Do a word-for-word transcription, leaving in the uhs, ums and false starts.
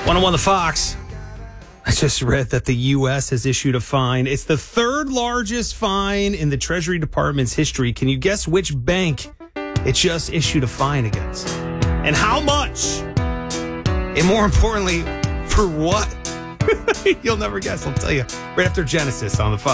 one oh one The Fox. I just read that the U S has issued a fine. It's the third largest fine in the Treasury Department's history. Can you guess which bank it just issued a fine against? And how much? And more importantly, for what? You'll never guess. I'll tell you right after Genesis on The Fox.